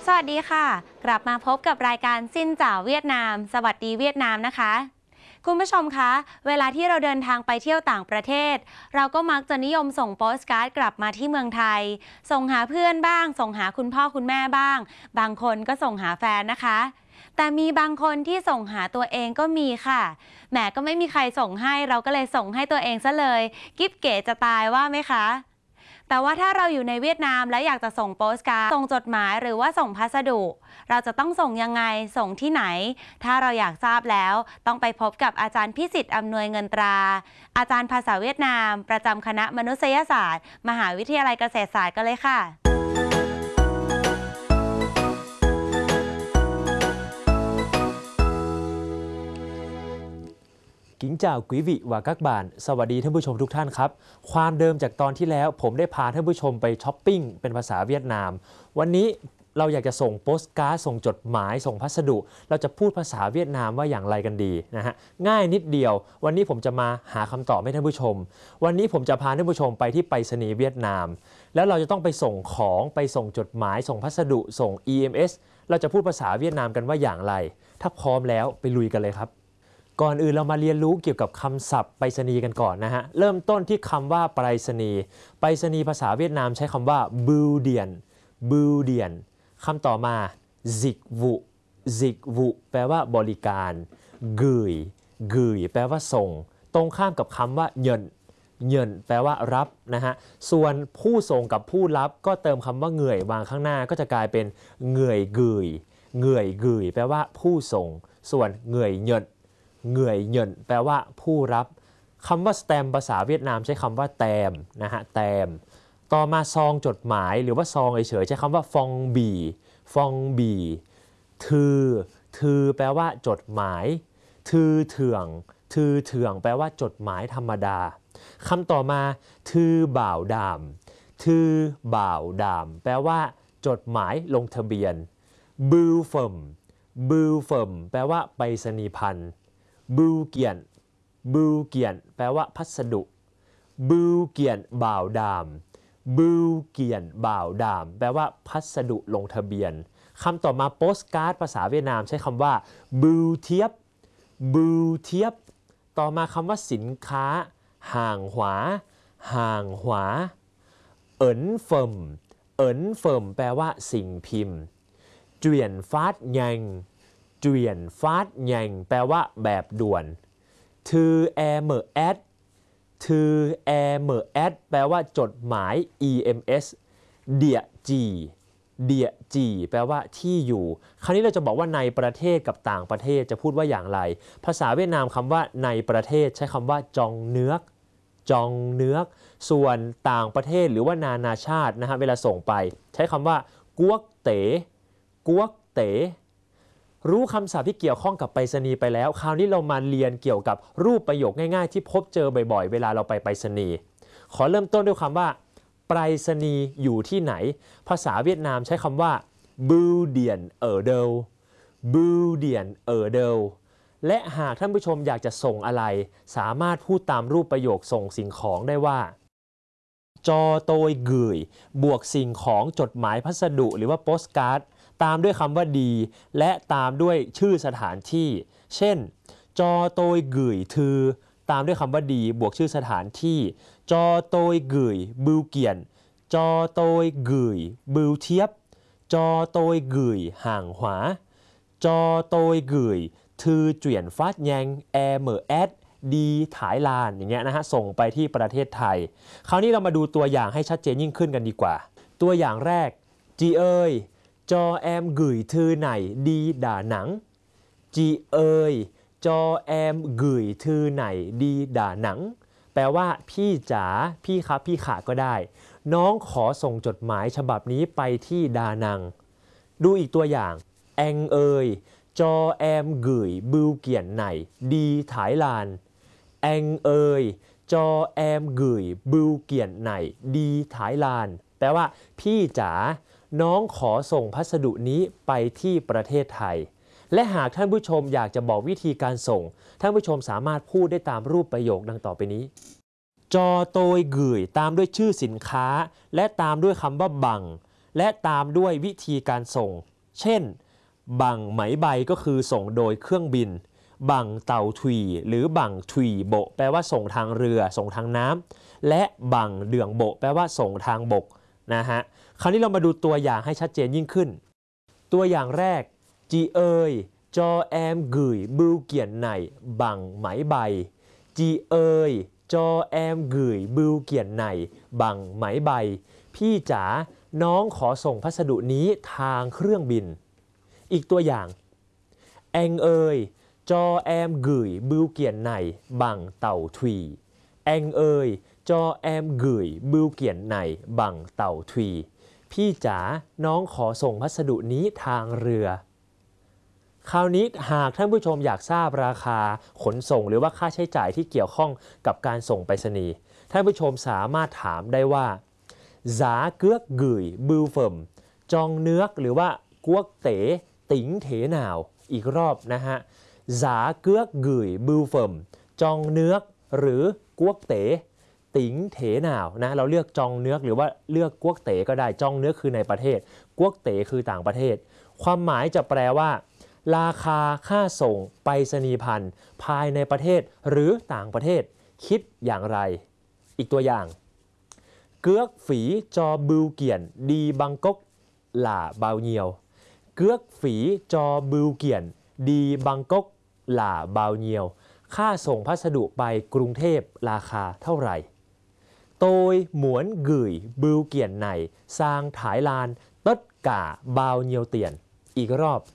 สวัสดีค่ะกลับมาพบกับรายการซินจ่าเวียดนามสวัสดีเวียดนามนะคะคุณผู้ชมคะเวลาที่เราเดินทางไปเที่ยวต่างประเทศเราก็มักจะนิยมส่งโปสการ์ดกลับมาที่เมืองไทยส่งหาเพื่อนบ้างส่งหาคุณพ่อคุณแม่บ้างบางคนก็ส่งหาแฟนนะคะแต่มีบางคนที่ส่งหาตัวเองก็มีค่ะแหมก็ไม่มีใครส่งให้เราก็เลยส่งให้ตัวเองซะเลยกิ๊บเก๋จะตายว่าไหมคะแต่ว่าถ้าเราอยู่ในเวียดนามและอยากจะส่งโปสการ์ดส่งจดหมายหรือว่าส่งพัสดุเราจะต้องส่งยังไงส่งที่ไหนถ้าเราอยากทราบแล้วต้องไปพบกับอาจารย์พิสิทธิ์อำนวยเงินตราอาจารย์ภาษาเวียดนามประจำคณะมนุษยศาสตร์มหาวิทยาลัยเกษตรศาสตร์กันเลยค่ะ Kính chào quý vị và các bạn สวัสดีท่านผู้ชมทุกท่านครับความเดิมจากตอนที่แล้วผมได้พาท่านผู้ชมไปช้อปปิ้งเป็นภาษาเวียดนามวันนี้เราอยากจะส่งโปสการ์ดส่งจดหมายส่งพัสดุเราจะพูดภาษาเวียดนามว่าอย่างไรกันดีนะฮะง่ายนิดเดียววันนี้ผมจะมาหาคำตอบให้ท่านผู้ชมวันนี้ผมจะพาท่านผู้ชมไปที่ไปรษณีย์เวียดนามแล้วเราจะต้องไปส่งของไปส่งจดหมายส่งพัสดุส่ง EMS เราจะพูดภาษาเวียดนามกันว่าอย่างไรถ้าพร้อมแล้วไปลุยกันเลยครับก่อนอื่นเรามาเรียนรู้เกี่ยวกับคำศัพท์ไปรษณีย์กันก่อนนะฮะเริ่มต้นที่คำว่าไปรษณีย์ไปรษณีย์ภาษาเวียดนามใช้คำว่าบูเดียนบูเดียนคำต่อมาซิกวุซิกวุแปลว่าบริการกุยกุยแปลว่าส่งตรงข้ามกับคำว่าเยินเยินแปลว่ารับนะฮะส่วนผู้ส่งกับผู้รับก็เติมคำว่าเหงื่อยวางข้างหน้าก็จะกลายเป็นเหงื่อยกุยเหงื่อยกุยแปลว่าผู้ส่งส่วนเหงื่อยเยินเหงื่อยเยินแปลว่าผู้รับคำว่าสแตมภาษาเวียดนามใช้คำว่าแตมนะฮะแตมต่อมาซองจดหมายหรือว่าซองเฉยๆใช้คำว่าฟองบีฟองบีทือแปลว่าจดหมายทือเถื่องแปลว่าจดหมายธรรมดาคำต่อมาทือบ่าวดามทือบ่าวดามแปลว่าจดหมายลงทะเบียนบูเฟิมแปลว่าไปรษณีย์พันธ์บูเกียนแปลว่าพัสดุบูเกียนบ่าวดามบูเกียนบ่าวดามแปลว่าพัสดุลงทะเบียนคำต่อมาโปสการ์ดภาษาเวียดนามใช้คำว่าบูเทียบต่อมาคำว่าสินค้าห่างหวาเอินเฟิมแปลว่าสิ่งพิมพ์เจียนฟาดยังแปลว่าแบบด่วนทือแอเมอแอดแปลว่าจดหมาย EMS เดียจีแปลว่าที่อยู่คราวนี้เราจะบอกว่าในประเทศกับต่างประเทศจะพูดว่าอย่างไรภาษาเวียดนามคำว่าในประเทศใช้คำว่าจองเนื้อกส่วนต่างประเทศหรือว่านานาชาตินะฮะเวลาส่งไปใช้คำว่ากวกเต๋รู้คำศัพท์ที่เกี่ยวข้องกับไปรษณีย์ไปแล้วคราวนี้เรามาเรียนเกี่ยวกับรูปประโยคง่ายๆที่พบเจอบ่อยๆเวลาเราไปไปรษณีย์ขอเริ่มต้นด้วยคำว่าไปรษณีย์อยู่ที่ไหนภาษาเวียดนามใช้คำว่าบูเดียนเอ๋อเดลและหากท่านผู้ชมอยากจะส่งอะไรสามารถพูดตามรูปประโยคส่งสิ่งของได้ว่าจอโตยกุยบวกสิ่งของจดหมายพัสดุหรือว่าโปสการ์ดตามด้วยคำว่าดีและตามด้วยชื่อสถานที่เช่นจอโตยกุยทือตามด้วยคำว่าดีบวกชื่อสถานที่จอโตยกุยบูเกียนจอโตยกุยบูเทียบจอโตยกุยห่างหวาจอโตยกุยทือเจียนฟาดยังแอเมอแอดดีถ่ายลานอย่างเงี้ยนะฮะส่งไปที่ประเทศไทยคราวนี้เรามาดูตัวอย่างให้ชัดเจนยิ่งขึ้นกันดีกว่าตัวอย่างแรกจีเอยจอแอมกุยทือไหนดีด่าหนังจีเอยจอแอมกุยทือไหนดีด่าหนังแปลว่าพี่จ๋าพี่ครับพี่ขาก็ได้น้องขอส่งจดหมายฉบับนี้ไปที่ดานังดูอีกตัวอย่างแองเอยจอแอมกุยบูเกียนไหนดีถ่ายลานแองเอยจอแอมกุยบูเกียนไหนดีถ่ายลานแปลว่าพี่จ๋าน้องขอส่งพัสดุนี้ไปที่ประเทศไทยและหากท่านผู้ชมอยากจะบอกวิธีการส่งท่านผู้ชมสามารถพูดได้ตามรูปประโยคดังต่อไปนี้จอโตยกุยตามด้วยชื่อสินค้าและตามด้วยคำว่าบังและตามด้วยวิธีการส่งเช่นบังไหมใบก็คือส่งโดยเครื่องบินบังเต่าถุยหรือบังถุยโบแปลว่าส่งทางเรือส่งทางน้ำและบังเดืองโบแปลว่าส่งทางบกนะฮะคราวนี้เรามาดูตัวอย่างให้ชัดเจนยิ่งขึ้นตัวอย่างแรกจีเอยจอแอมกุยบูเกียนไหนบังไหมใบจีเอยจอแอมกุยบูเกียนไหนบังไหมใบพี่จ๋าน้องขอส่งพัสดุนี้ทางเครื่องบินอีกตัวอย่างแองเอยจอแอมกุยบูเกียนไหนบังเต่าทวีแองเอยจอแอมกุยบูเกียนไหนบังเต่าทวีพี่จ๋าน้องขอส่งพัสดุนี้ทางเรือคราวนี้หากท่านผู้ชมอยากทราบราคาขนส่งหรือว่าค่าใช้จ่ายที่เกี่ยวข้องกับการส่งไปรษณีย์ท่านผู้ชมสามารถถามได้ว่าgiả cước gửi bưu phẩm จองเนื้อกหรือว่ากัวเต๋ติ๋งเถหนาวอีกรอบนะฮะ giả cước gửi bưu phẩm จองเนื้อกหรือกัวเต๋ติ๋งเถหนาวนะเราเลือกจองเนื้อกหรือว่าเลือกกัวเต๋ก็ได้จองเนื้อกคือในประเทศกัวเต๋คือต่างประเทศความหมายจะแปลว่าราคาค่าส่งไปรษณียพันธ์ภายในประเทศหรือต่างประเทศคิดอย่างไรอีกตัวอย่างCước phí cho bưu kiện đi Bangkok là bao nhiêu? Cước phí cho bưu kiện đi Bangkok là bao nhiêu? ค่าส่งพัสดุไปกรุงเทพราคาเท่าไหร่ Tôi muốn gửi bưu kiện này sang Thái Lan tất cả bao nhiêu tiền? อีกรอบ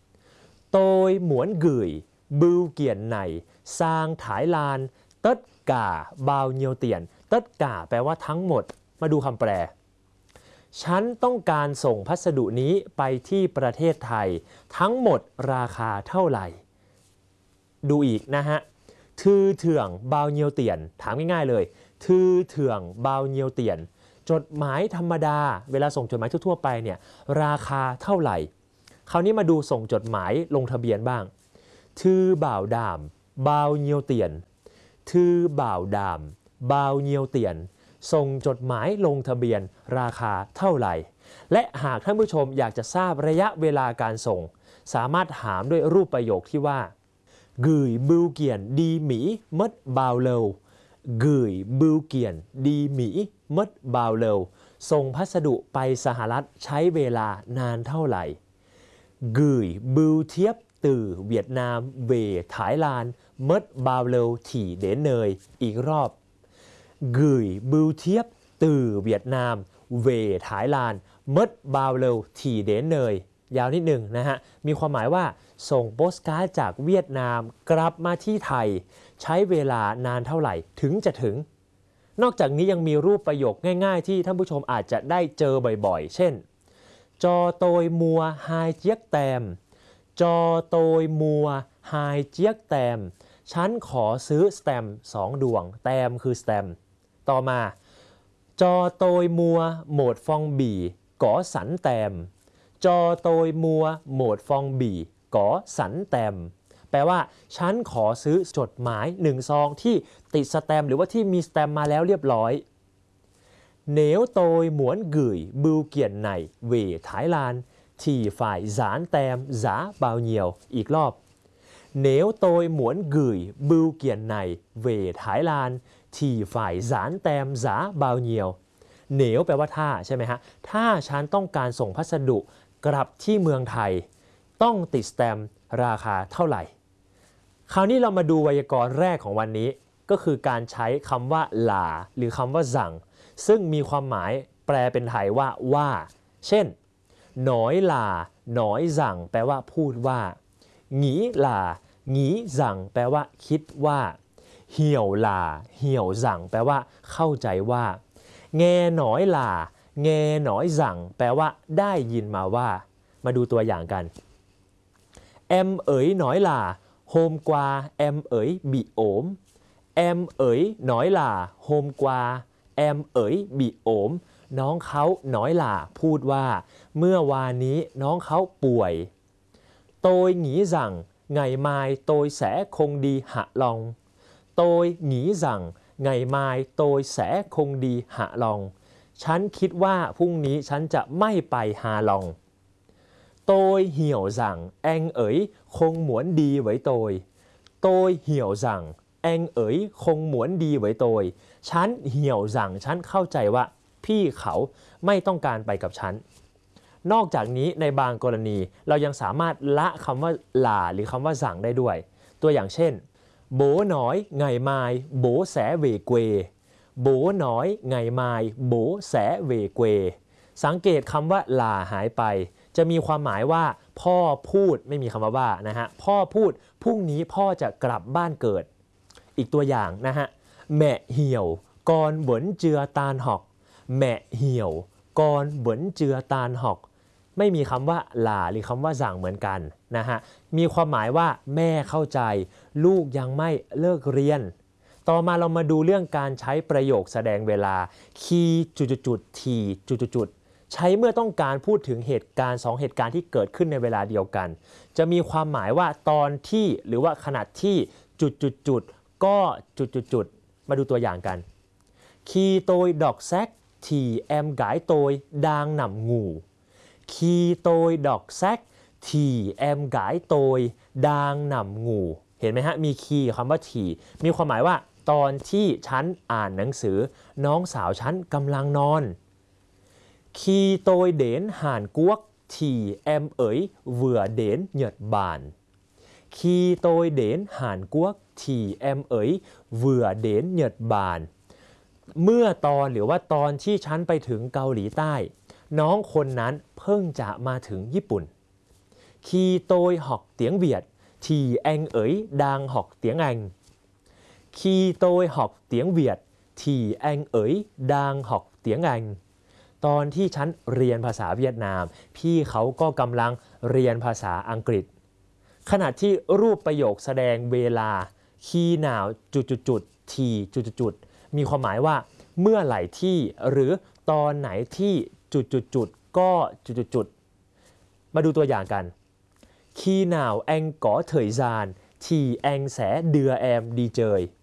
Tôi muốn gửi bưu kiện này sang Thái Lan tất cả bao nhiêu tiền? tất cả แปลว่าทั้งหมดมาดูคำแปลฉันต้องการส่งพัสดุนี้ไปที่ประเทศไทยทั้งหมดราคาเท่าไหร่ดูอีกนะฮะทือเถื่องบาวเนียวเตียนถามง่ายๆเลยทือเถื่องบาวเนียวเตียนจดหมายธรรมดาเวลาส่งจดหมายทั่วๆไปเนี่ยราคาเท่าไหร่คราวนี้มาดูส่งจดหมายลงทะเบียนบ้างทือบ่าวดามบาวเนียวเตียนทือบ่าวดามบาวเนียวเตียนส่งจดหมายลงทะเบียนราคาเท่าไหร่และหากท่านผู้ชมอยากจะทราบระยะเวลาการส่งสามารถถามด้วยรูปประโยคที่ว่า gửi bưu kiện đi Mỹ mất bao lâu gửi bưu kiện đi Mỹ mất bao lâu ส่งพัสดุไปสหรัฐใช้เวลานานเท่าไหร่ gửi bưu thiếp từ Việt Nam về Thái Lan mất bao lâu thì đến nơi อีกรอบgửi bưu thiếp từ Việt Nam về Thái Lan mất bao lâu thì đến nơi ยาวนิดหนึ่งนะฮะมีความหมายว่าส่งโปสการ์ดจากเวียดนามกลับมาที่ไทยใช้เวลานานเท่าไหร่ถึงจะถึงนอกจากนี้ยังมีรูปประโยคง่ายๆที่ท่านผู้ชมอาจจะได้เจอบ่อยๆเช่นจอโตยมัวไฮเจี๊ยกแตมจอโตยมัวไฮเจี๊ยกแตมฉันขอซื้อสแตมป์2 ดวงแตมคือสแตมป์ต่อมาจอโตยมัวโหมดฟองบีก๋อสันแตมจอโตยมัวโหมดฟองบีก๋อสันแตมแปลว่าฉันขอซื้อจดหมาย1 ซองที่ติดสแตมป์หรือว่าที่มีสแตมป์มาแล้วเรียบร้อยNếu tôi muốn gửi bưu kiện này về Thái Lan thì phải dán tem giá bao nhiêu? อีกรอบ Nếu tôi muốn gửi bưu kiện này về Thái Lan thì phải dán tem giá bao nhiêu? Nếu แปลว่าถ้าใช่ไหมฮะถ้าฉันต้องการส่งพัสดุกลับที่เมืองไทยต้องติดสแตมป์ราคาเท่าไหร่คราวนี้เรามาดูไวยากรณ์แรกของวันนี้ก็คือการใช้คำว่าหลาหรือคำว่าสั่งซึ่งมีความหมายแปลเป็นไทยว่าเช่นหนอยหลาหนอยสั่งแปลว่าพูดว่าหงีหลาหงีสั่งแปลว่าคิดว่าเหี่ยวหลาเหี่ยวสั่งแปลว่าเข้าใจว่าแงหนอยหลาแงหนอยสั่งแปลว่าได้ยินมาว่ามาดูตัวอย่างกันem ơi nói là hôm qua em ơi bị ốm em ơi nói là hôm qua em ơi bị ốm น้องเขาน้อยหล่าพูดว่าเมื่อวานนี้น้องเขาป่วย tôi nghĩ rằng ngày mai tôi sẽ không đi Hạ Long tôi nghĩ rằng ngày mai tôi sẽ không đi Hạ Long ฉันคิดว่าพรุ่งนี้ฉันจะไม่ไปฮาลอง tôi hiểu rằng anh ấy không muốn đi với tôi tôi hiểu rằng anh ấy không muốn đi với tôiฉัน hiểu rằng ฉันเข้าใจว่าพี่เขาไม่ต้องการไปกับฉันนอกจากนี้ในบางกรณีเรายังสามารถละคำว่าหล่าหรือคำว่าสั่งได้ด้วยตัวอย่างเช่นโบน้อยไงไม้โบแสเวเกวโบน้อยไงไม้โบแสเวเกวสังเกตคำว่าหล่าหายไปจะมีความหมายว่าพ่อพูดไม่มีคำว่านะฮะพ่อพูดพรุ่งนี้พ่อจะกลับบ้านเกิดอีกตัวอย่างนะฮะแม่เหี่ยวกอนเหวินเจือตานหอกแม่เหี่ยวกอนเหวินเจือตานหอกไม่มีคำว่าหล่าหรือคำว่าสั่งเหมือนกันนะฮะมีความหมายว่าแม่เข้าใจลูกยังไม่เลิกเรียนต่อมาเรามาดูเรื่องการใช้ประโยคแสดงเวลาคีจุดๆทีจุดๆใช้เมื่อต้องการพูดถึงเหตุการณ์2เหตุการณ์ที่เกิดขึ้นในเวลาเดียวกันจะมีความหมายว่าตอนที่หรือว่าขณะที่จุดๆก็จุดๆมาดูตัวอย่างกันคีโตยดอกแซกทีแอมกายโตยดางหนำงูคีโตยดอกแซกทีแอมกายโตยดางหนำงูเห็นไหมฮะมีคีคำว่าทีมีความหมายว่าตอนที่ฉันอ่านหนังสือน้องสาวฉันกำลังนอนคีโตยเดนห่านกวกทีแอมเอ๋ยเvừa đến Nhật Bản khi tôi đến Hàn Quốc thì em ấy vừa đến Nhật Bản เมื่อตอนหรือว่าตอนที่ฉันไปถึงเกาหลีใต้น้องคนนั้นเพิ่งจะมาถึงญี่ปุ่น khi tôi học tiếng Việt thì anh ấy đang học tiếng Anh khi tôi học tiếng Việt thì anh ấy đang học tiếng Anh ตอนที่ฉันเรียนภาษาเวียดนามพี่เขาก็กำลังเรียนภาษาอังกฤษขณะที่รูปประโยคแสดงเวลาคีหนาวจุดๆทีจุดๆมีความหมายว่าเมื่อไหร่ที่หรือตอนไหนที่จุดๆก็จุดๆมาดูตัวอย่างกันคีหนาวแองก๋อเถยซานทีแองแสเดือแอมดีเจย